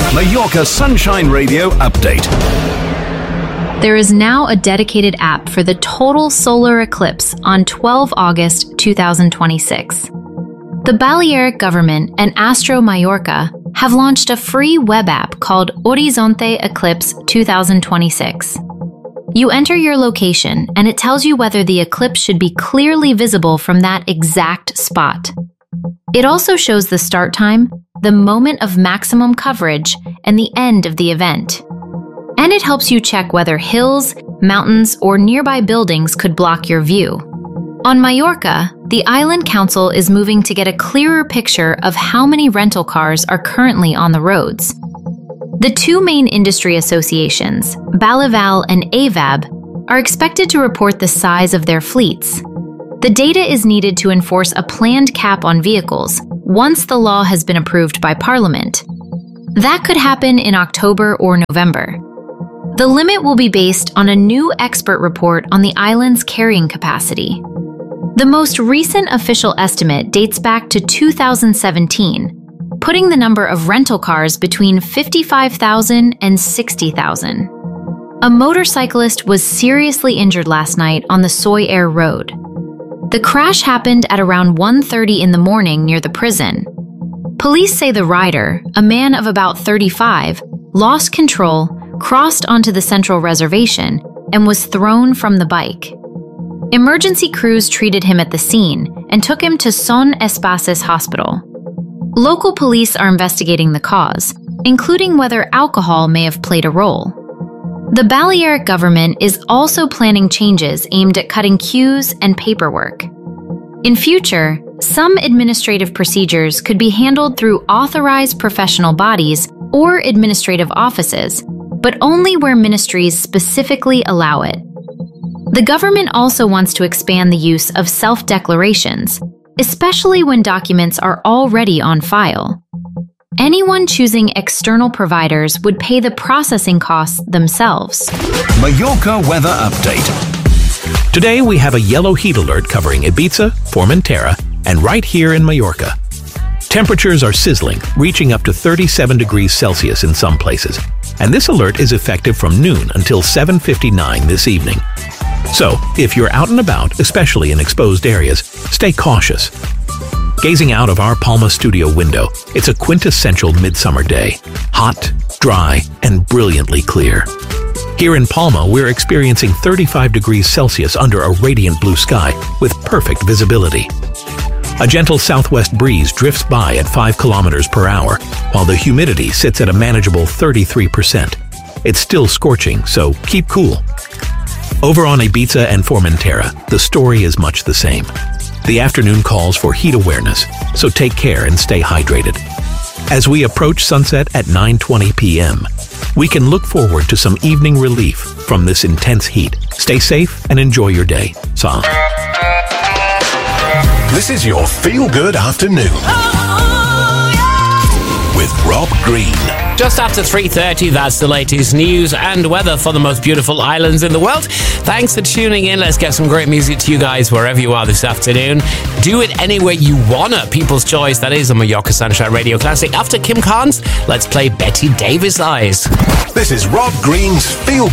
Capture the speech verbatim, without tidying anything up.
Mallorca Sunshine Radio update. There is now a dedicated app for the total solar eclipse on the twelfth of August two thousand twenty-six. The Balearic government and Astro Mallorca have launched a free web app called Horizonte Eclipse two thousand twenty-six. You enter your location and it tells you whether the eclipse should be clearly visible from that exact spot. It also shows the start time, the moment of maximum coverage, and the end of the event. And it helps you check whether hills, mountains, or nearby buildings could block your view. On Mallorca, the Island Council is moving to get a clearer picture of how many rental cars are currently on the roads. The two main industry associations, Balival and A V A B, are expected to report the size of their fleets. The data is needed to enforce a planned cap on vehicles once the law has been approved by Parliament. That could happen in October or November. The limit will be based on a new expert report on the island's carrying capacity. The most recent official estimate dates back to two thousand seventeen, putting the number of rental cars between fifty-five thousand and sixty thousand. A motorcyclist was seriously injured last night on the Soy Air Road. The crash happened at around one thirty in the morning near the prison. Police say the rider, a man of about thirty-five, lost control, crossed onto the central reservation, and was thrown from the bike. Emergency crews treated him at the scene and took him to Son Espaces Hospital. Local police are investigating the cause, including whether alcohol may have played a role. The Balearic government is also planning changes aimed at cutting queues and paperwork. In future, some administrative procedures could be handled through authorized professional bodies or administrative offices, but only where ministries specifically allow it. The government also wants to expand the use of self-declarations, especially when documents are already on file. Anyone choosing external providers would pay the processing costs themselves. Mallorca weather update. Today we have a yellow heat alert covering Ibiza, Formentera, and right here in Mallorca. Temperatures are sizzling, reaching up to thirty-seven degrees Celsius in some places, and this alert is effective from noon until seven fifty-nine this evening. So, if you're out and about, especially in exposed areas, stay cautious. Gazing out of our Palma studio window, it's a quintessential midsummer day. Hot, dry, and brilliantly clear. Here in Palma, we're experiencing thirty-five degrees Celsius under a radiant blue sky with perfect visibility. A gentle southwest breeze drifts by at five kilometers per hour, while the humidity sits at a manageable thirty-three percent. It's still scorching, so keep cool. Over on Ibiza and Formentera, the story is much the same. The afternoon calls for heat awareness, so take care and stay hydrated. As we approach sunset at nine twenty p m, we can look forward to some evening relief from this intense heat. Stay safe and enjoy your day. Salam. This is your feel-good afternoon with Rob Green. Just after three thirty, that's the latest news and weather for the most beautiful islands in the world. Thanks for tuning in. Let's get some great music to you guys wherever you are this afternoon. Do it anywhere you wanna. People's choice, that is a Mallorca Sunshine Radio Classic. After Kim Carnes, let's play Betty Davis Eyes. This is Rob Green's Feel